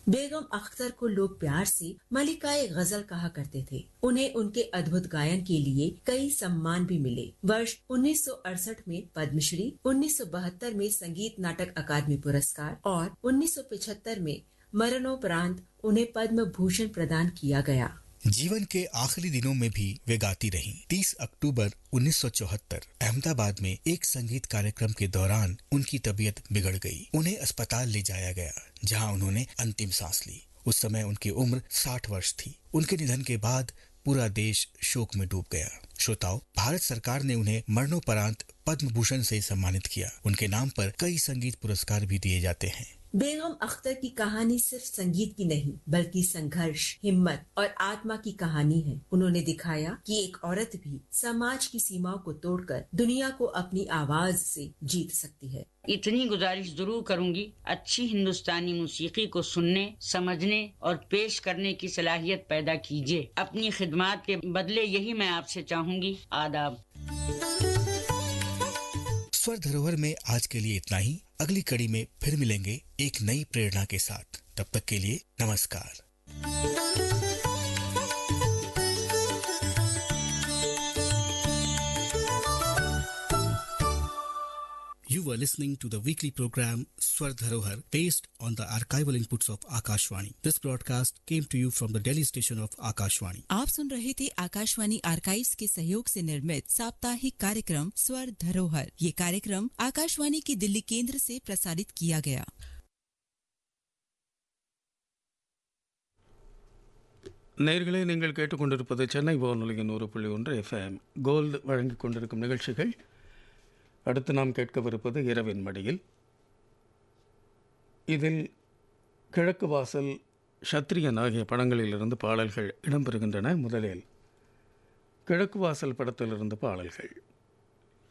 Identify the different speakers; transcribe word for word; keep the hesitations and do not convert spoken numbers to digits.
Speaker 1: बेगम अख्तर को लोग प्यार से मलिकाए गजल कहा करते थे। उन्हें उनके अद्भुत गायन के लिए कई सम्मान भी मिले। वर्ष उन्नीस सौ अड़सठ में पद्मश्री, उन्नीस सौ बहत्तर में संगीत नाटक अकादमी पुरस्कार और उन्नीस सौ पचहत्तर में मरणोपरांत उन्हें पद्म भूषण प्रदान किया गया।
Speaker 2: जीवन के आखिरी दिनों में भी वे गाती रहीं। तीस अक्टूबर उन्नीस सौ चौहत्तर अहमदाबाद में एक संगीत कार्यक्रम के दौरान उनकी तबीयत बिगड़ गई। उन्हें अस्पताल ले जाया गया, जहां उन्होंने अंतिम सांस ली। उस समय उनकी उम्र साठ वर्ष थी। उनके निधन के बाद पूरा देश शोक में डूब गया। श्रोताओ, भारत सरकार ने उन्हें मरणोपरांत पद्म भूषण से सम्मानित किया। उनके नाम पर कई संगीत पुरस्कार भी दिए जाते हैं।
Speaker 1: बेगम अख्तर की कहानी सिर्फ संगीत की नहीं, बल्कि संघर्ष, हिम्मत और आत्मा की कहानी है। उन्होंने दिखाया कि एक औरत भी समाज की सीमाओं को तोड़कर दुनिया को अपनी आवाज से जीत सकती है।
Speaker 3: इतनी गुजारिश जरूर करूंगी, अच्छी हिंदुस्तानी मौसीकी को सुनने, समझने और पेश करने की सलाहियत पैदा कीजिए। अपनी खिदमत के बदले यही मैं आपसे चाहूंगी। आदाब।
Speaker 2: स्वर धरोहर में आज के लिए इतना ही। अगली कड़ी में फिर मिलेंगे एक नई प्रेरणा के साथ। तब तक के लिए नमस्कार। You were listening to the weekly program Swar Dharohar, based on the archival inputs of Akashvani. This broadcast came to you from the Delhi station of Akashvani.
Speaker 4: आप सुन रहे थे आकाशवाणी आर्काइव्स के सहयोग से निर्मित साप्ताहिक कार्यक्रम स्वर धरोहर। ये कार्यक्रम आकाशवाणी के दिल्ली केंद्र से प्रसारित किया गया।
Speaker 5: நேயர்களே, நீங்கள் கேட்டுக்கொண்டிருப்பது சென்னை வானொலியின் நூறு புள்ளி ஒன்று எஃப்எம் கோல்டு வழங்கிக் கொண்டிருக்கும் நிகழ்ச்சிகள். அடுத்து நாம் கேட்கவிருப்பது இரவின் மடியில். இதில் கிழக்கு வாசல், சத்திரியன் ஆகிய படங்களிலிருந்து பாடல்கள் இடம்பெறுகின்றன. முதலில் கிழக்கு வாசல் படத்திலிருந்து பாடல்கள்.